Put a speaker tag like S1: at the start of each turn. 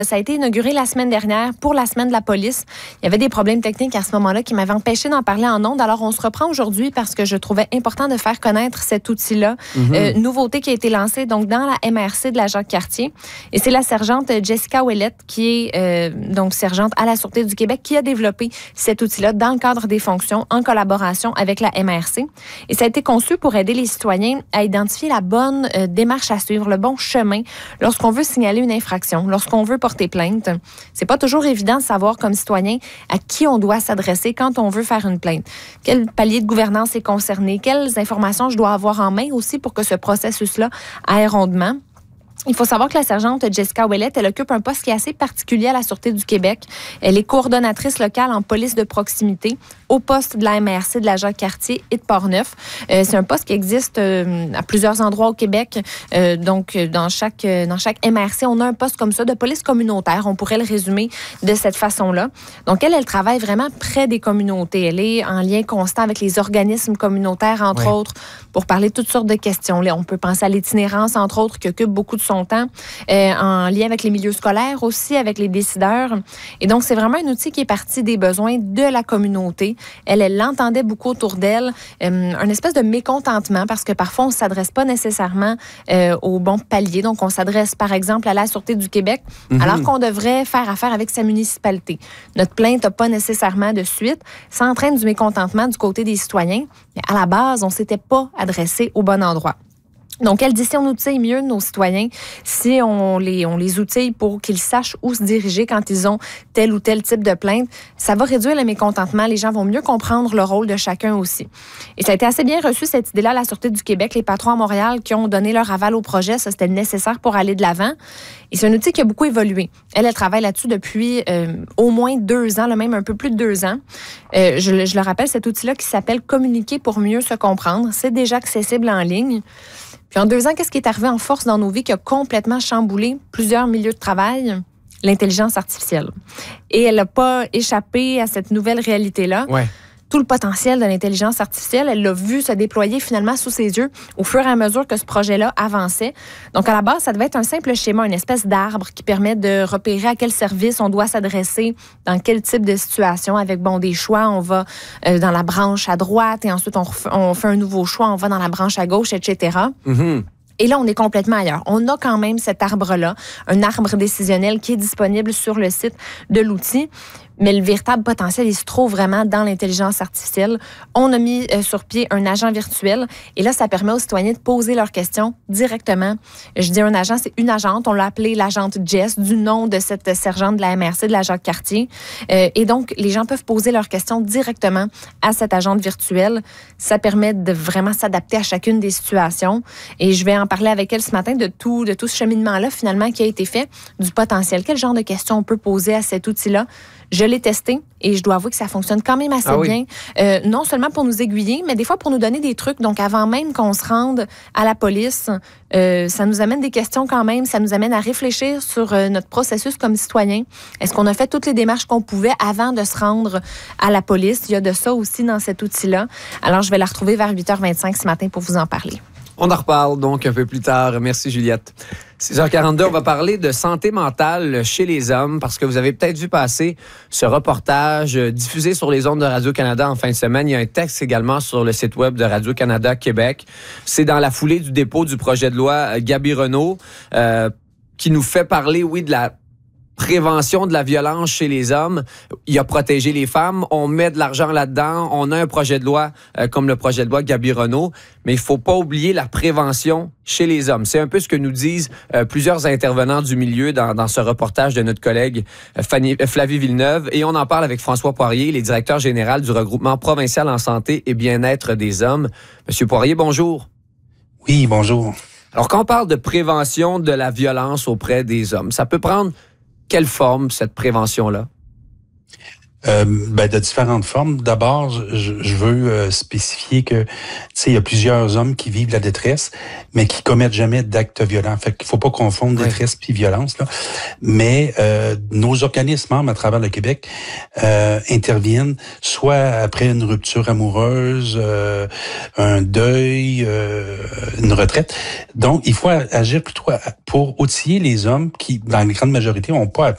S1: Ça a été inauguré la semaine dernière pour la semaine de la police. Il y avait des problèmes techniques à ce moment-là qui m'avaient empêché d'en parler en ondes. Alors, on se reprend aujourd'hui parce que je trouvais important de faire connaître cet outil-là. Nouveauté qui a été lancée donc dans la MRC de la Jacques-Cartier. Et c'est la sergente Jessica Ouellette, qui est donc sergente à la Sûreté du Québec, qui a développé cet outil-là dans le cadre des fonctions en collaboration avec la MRC. Et ça a été conçu pour aider les citoyens à identifier la bonne démarche à suivre, le bon chemin lorsqu'on veut signaler une infraction, lorsqu'on veut porter plainte. C'est pas toujours évident de savoir comme citoyen à qui on doit s'adresser quand on veut faire une plainte. Quel palier de gouvernance est concerné? Quelles informations je dois avoir en main aussi pour que ce processus-là aille rondement? Il faut savoir que la sergente Jessica Ouellette, elle occupe un poste qui est assez particulier à la Sûreté du Québec. Elle est coordonnatrice locale en police de proximité au poste de la MRC de la Jacques-Cartier et de Portneuf. C'est un poste qui existe à plusieurs endroits au Québec. Donc, dans chaque MRC, on a un poste comme ça de police communautaire. On pourrait le résumer de cette façon-là. Donc, elle travaille vraiment près des communautés. Elle est en lien constant avec les organismes communautaires, entre autres, pour parler de toutes sortes de questions. Là, on peut penser à l'itinérance, entre autres, qui occupe beaucoup de son temps, en lien avec les milieux scolaires aussi, avec les décideurs. Et donc, c'est vraiment un outil qui est parti des besoins de la communauté. Elle l'entendait beaucoup autour d'elle, un espèce de mécontentement, parce que parfois, on ne s'adresse pas nécessairement au bon palier. Donc, on s'adresse, par exemple, à la Sûreté du Québec, alors qu'on devrait faire affaire avec sa municipalité. Notre plainte n'a pas nécessairement de suite. Ça entraîne du mécontentement du côté des citoyens. Mais à la base, on ne s'était pas adressé au bon endroit. Donc, elle dit si on outille mieux nos citoyens, si on les outille pour qu'ils sachent où se diriger quand ils ont tel ou tel type de plainte, ça va réduire le mécontentement. Les gens vont mieux comprendre le rôle de chacun aussi. Et ça a été assez bien reçu, cette idée-là, à la Sûreté du Québec. Les patrons à Montréal qui ont donné leur aval au projet, ça, c'était nécessaire pour aller de l'avant. Et c'est un outil qui a beaucoup évolué. Elle travaille là-dessus depuis au moins 2 ans, là, même un peu plus de 2 ans. Je le rappelle, cet outil-là qui s'appelle « Communiquer pour mieux se comprendre ». C'est déjà accessible en ligne. Puis en 2 ans, qu'est-ce qui est arrivé en force dans nos vies qui a complètement chamboulé plusieurs milieux de travail? L'intelligence artificielle. Et elle n'a pas échappé à cette nouvelle réalité-là. Ouais. Tout le potentiel de l'intelligence artificielle, elle l'a vu se déployer finalement sous ses yeux au fur et à mesure que ce projet-là avançait. Donc, à la base, ça devait être un simple schéma, une espèce d'arbre qui permet de repérer à quel service on doit s'adresser, dans quel type de situation, avec, des choix. On va dans la branche à droite et ensuite, on fait un nouveau choix, on va dans la branche à gauche, etc. Et là, on est complètement ailleurs. On a quand même cet arbre-là, un arbre décisionnel qui est disponible sur le site de l'outil. Mais le véritable potentiel, il se trouve vraiment dans l'intelligence artificielle. On a mis sur pied un agent virtuel. Et là, ça permet aux citoyens de poser leurs questions directement. Je dis un agent, c'est une agente. On l'a appelée l'agente Jess, du nom de cette sergente de la MRC de la Jacques-Cartier. Et donc, les gens peuvent poser leurs questions directement à cette agente virtuelle. Ça permet de vraiment s'adapter à chacune des situations. Et je vais en parler avec elle ce matin de tout ce cheminement-là, finalement, qui a été fait, du potentiel. Quel genre de questions on peut poser à cet outil-là? Je l'ai testé et je dois avouer que ça fonctionne quand même assez bien. Non seulement pour nous aiguiller, mais des fois pour nous donner des trucs. Donc, avant même qu'on se rende à la police, ça nous amène des questions quand même. Ça nous amène à réfléchir sur notre processus comme citoyen. Est-ce qu'on a fait toutes les démarches qu'on pouvait avant de se rendre à la police? Il y a de ça aussi dans cet outil-là. Alors, je vais la retrouver vers 8h25 ce matin pour vous en parler.
S2: On en reparle donc un peu plus tard. Merci, Juliette. 6h42, on va parler de santé mentale chez les hommes parce que vous avez peut-être vu passer ce reportage diffusé sur les ondes de Radio-Canada en fin de semaine. Il y a un texte également sur le site web de Radio-Canada Québec. C'est dans la foulée du dépôt du projet de loi Gaby Renaud qui nous fait parler, de la prévention de la violence chez les hommes. Il a protégé les femmes. On met de l'argent là-dedans. On a un projet de loi comme le projet de loi Gaby Renaud. Mais il faut pas oublier la prévention chez les hommes. C'est un peu ce que nous disent plusieurs intervenants du milieu dans ce reportage de notre collègue Flavie Villeneuve. Et on en parle avec François Poirier, il est directeur général du regroupement provincial en santé et bien-être des hommes. Monsieur Poirier, bonjour.
S3: Oui, bonjour.
S2: Alors, quand on parle de prévention de la violence auprès des hommes, ça peut prendre quelle forme, cette prévention-là?
S3: De différentes formes. D'abord, je veux spécifier que, il y a plusieurs hommes qui vivent la détresse, mais qui commettent jamais d'actes violents. Fait qu'il faut pas confondre détresse puis violence, là. Mais nos organismes membres à travers le Québec interviennent soit après une rupture amoureuse, un deuil, une retraite. Donc, il faut agir plutôt pour outiller les hommes qui, dans la grande majorité, n'ont pas